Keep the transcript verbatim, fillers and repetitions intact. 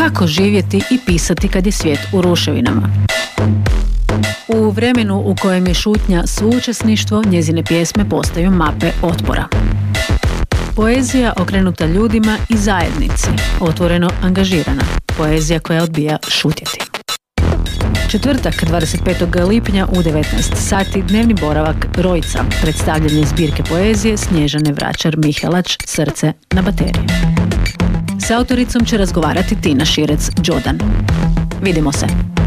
kako živjeti i pisati kad je svijet u ruševinama. U vremenu u kojem je šutnja suučesništvo, njezine pjesme postaju mape otpora. Poezija okrenuta ljudima i zajednici, otvoreno angažirana. Poezija koja odbija šutjeti. Četvrtak, dvadeset petog lipnja u devetnaest sati, dnevni boravak Rojca, predstavljanje zbirke poezije Snježane Vračar-Mihelač, Srce na bateriji. S autoricom će razgovarati Tina Širec-Đodan. Vidimo se!